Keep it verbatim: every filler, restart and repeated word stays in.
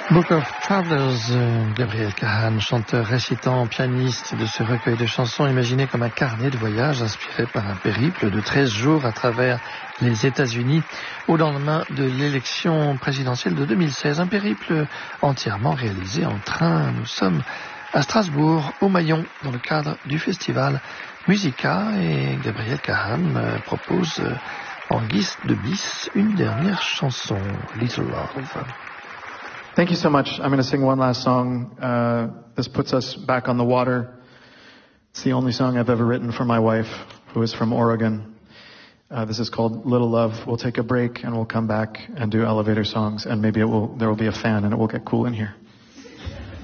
Book of Travelers, euh, Gabriel Cahan, chanteur, récitant, pianiste de ce recueil de chansons imaginé comme un carnet de voyage inspiré par un périple de treize jours à travers les États-Unis au lendemain de l'élection présidentielle de deux mille seize. Un périple entièrement réalisé en train. Nous sommes à Strasbourg, au Maillon, dans le cadre du festival Musica, et Gabriel Cahan me propose euh, en guise de bis une dernière chanson, Little Love. Thank you so much. I'm going to sing one last song. Uh, this puts us back on the water. It's the only song I've ever written for my wife, who is from Oregon. Uh, this is called Little Love. We'll take a break and we'll come back and do elevator songs, and maybe it will, there will be a fan and it will get cool in here.